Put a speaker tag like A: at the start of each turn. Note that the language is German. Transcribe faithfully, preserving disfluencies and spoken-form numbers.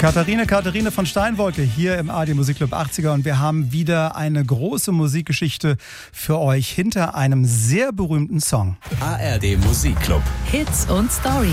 A: Katharine, Katharine von Steinwolke hier im A R D Musikclub achtziger und wir haben wieder eine große Musikgeschichte für euch hinter einem sehr berühmten Song.
B: A R D Musikclub.
C: Hits und Stories.